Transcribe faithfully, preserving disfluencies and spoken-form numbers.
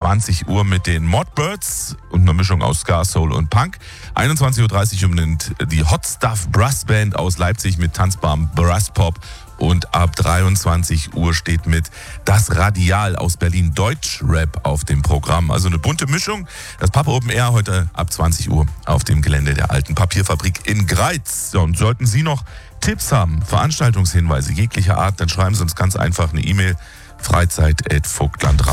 zwanzig Uhr mit den Modbirds und einer Mischung aus Ska, Soul und Punk. einundzwanzig Uhr dreißig umnimmt die Hot Stuff Brass Band aus Leipzig mit tanzbarem Brass Pop. Und ab dreiundzwanzig Uhr steht mit Das Radial aus Berlin Deutschrap auf dem Programm. Also eine bunte Mischung. Das Papa Open Air heute ab zwanzig Uhr auf dem Gelände der alten Papierfabrik in Greiz. Ja, und sollten Sie noch Tipps haben, Veranstaltungshinweise jeglicher Art, dann schreiben Sie uns ganz einfach eine E-Mail freizeit at vogtlandradio.